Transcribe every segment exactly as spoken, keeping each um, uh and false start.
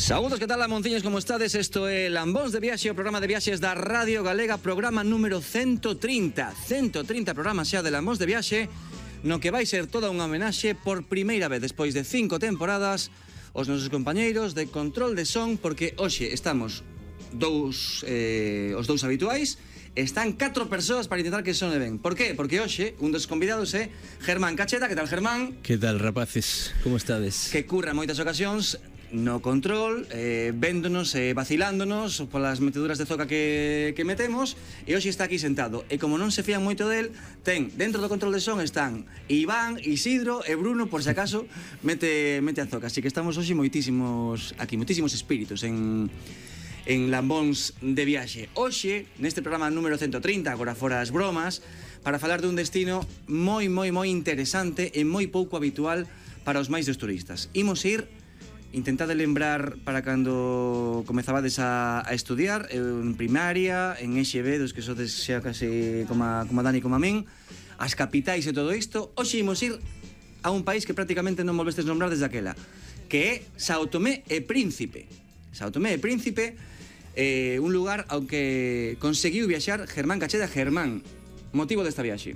Saúdos, que tal, Lamonciños, como estades? Isto é Lambóns de Viaxe, o programa de viaxes da Radio Galega, programa número ciento trinta. ciento trinta programas xa de Lambóns de Viaxe, no que vai ser toda unha homenaxe por primeira vez despois de cinco temporadas os nosos compañeiros de control de son, porque hoxe estamos dous, eh, os dous habituais. Están catro persoas para intentar que sone ben. Por qué? Porque hoxe un dos convidados é Germán Cacheta. Que tal, Germán? Que tal, rapaces? Como estades? Que curra moitas ocasións no control, eh, véndonos e eh, vacilándonos polas meteduras de zoca que, que metemos, e hoxe está aquí sentado. E como non se fían moito del, ten, dentro do control de son están Iván, Isidro e Bruno, por se acaso mete, mete a zoca. Así que estamos hoxe moitísimos aquí, moitísimos espíritus en... en Lambóns de Viaxe. Hoxe, neste programa número ciento trinta, agora fora as bromas, para falar dun destino moi, moi, moi interesante e moi pouco habitual para os máis dos turistas. Imos ir, intentade lembrar para cando comezabades a, a estudiar, en primaria, en E X B, dos que sodes xa case como a, como a Dani, como a min, as capitais e todo isto. Hoxe imos ir a un país que prácticamente non volvestes nombrar desde aquela, que é Sao Tomé e Príncipe. Sao Tomé e Príncipe, eh, un lugar ao que conseguiu viaxar Germán Cacheta. Germán, motivo desta viaxe?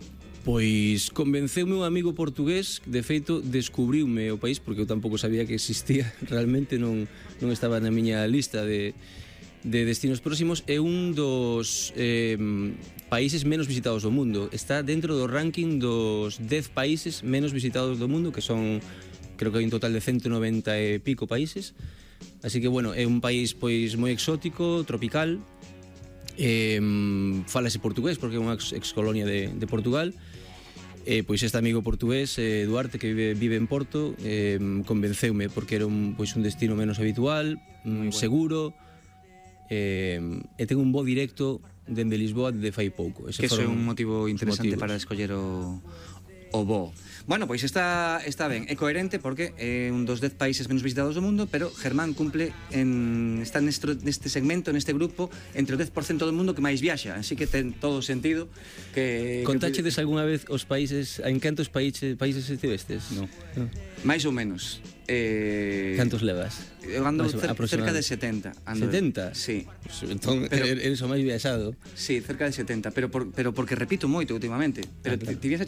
Pois convenceume un amigo portugués, de feito descubriume o país, porque eu tampouco sabía que existía, realmente non, non estaba na miña lista de, de destinos próximos. É un dos eh, países menos visitados do mundo, está dentro do ranking dos dez países menos visitados do mundo, que son, creo que hai un total de ciento noventa e pico países. Así que, bueno, é un país pois moi exótico, tropical. Eh, falase portugués porque é unha ex, ex colonia de, de Portugal. Eh, pois este amigo portugués, eh, Duarte, que vive, vive en Porto, eh, convenceume porque era un, pois un destino menos habitual, mm, bueno, seguro, eh, e ten un voo directo dende Lisboa de fai pouco. Ese que é un motivo interesante para escoller o, o voo. Bueno, pois está, está ben, é coherente porque é un dos dez países menos visitados do mundo, pero Germán cumple en, está neste, neste segmento, neste grupo, entre o dez por cento do mundo que máis viaxa, así que ten todo o sentido que... Contáchedes que... algunha vez os países, en cantos países, países estivestes? No. no. Mais ou menos. Eh... Cantos levas? Eu ando cer cerca de setenta. Ando setenta? Sí. Pues, entón, pero, eres o máis viaxado. Sí, cerca de setenta, pero, por, pero porque repito moito últimamente. Pero ah, claro. Ti viaxas